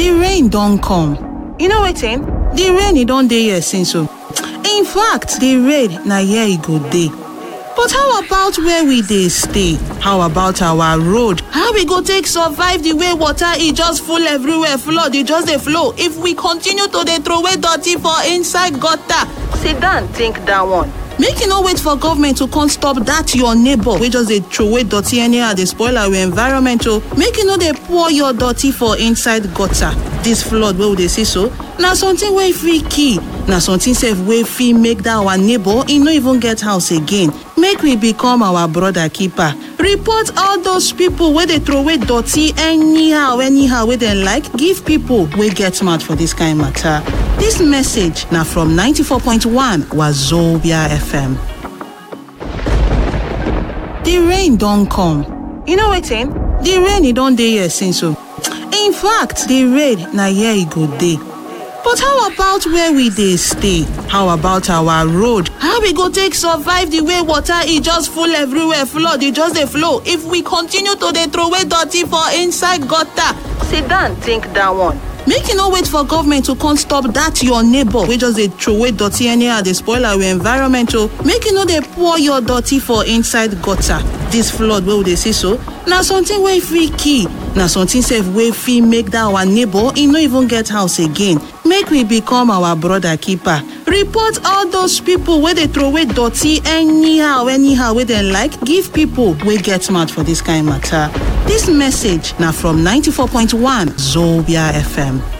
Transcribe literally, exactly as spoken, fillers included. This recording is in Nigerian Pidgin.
The rain don come. You know wetin? The rain e don dey here since o. In fact, the rain na here e go dey. But how about where we dey stay? How about our road? How we go take survive the way water e just full everywhere, flood e just dey flow if we continue to dey throw away dirty for inside gutter? Sit down think that one. Make you no wait for government to come stop that your neighbor wey just dey throw away dirty anyhow dey spoil our environment o. Make you no dey pour your dirty for inside gutter. This flood wey we dey see so, na something wey fit kill. Na something sef wey fit make that our neighbor e no even get house again. Make we become our brother keeper. Report all those people wey dey throw away dirty anyhow anyhow wey dem like give people wey get mouth for this kind matter. This message na from ninety-four point one Wazobia F M. The rain don come. You know wetin? The rain e don dey here since o. In fact, the rain na here e go dey. But how about where we dey stay? How about our road? How we go take survive the way water e just full everywhere, flood e just dey flow if we continue to dey throw away dirty for inside gutter? Sit down think that one. Make you no wait for government to come stop that your neighbor wey just dey throw away dirty anyhow dey spoil our environment o. Make you no dey pour your dirty for inside gutter. This flood wey we dey see so, na something wey fit kill. Na something sef wey fit make that our neighbor e no even get house again. Make we become our brother keeper. Report all those people wey dey throw away dirty anyhow anyhow wey dem like give people wey get mouth for this kind matter. This message na from ninety-four point one Zobia F M.